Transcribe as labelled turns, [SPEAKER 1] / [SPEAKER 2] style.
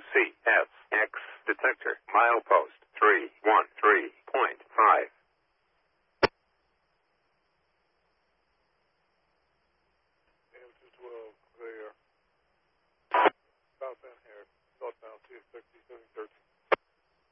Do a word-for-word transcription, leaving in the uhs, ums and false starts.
[SPEAKER 1] C S X detector. Milepost three one three point five.
[SPEAKER 2] M two twelve.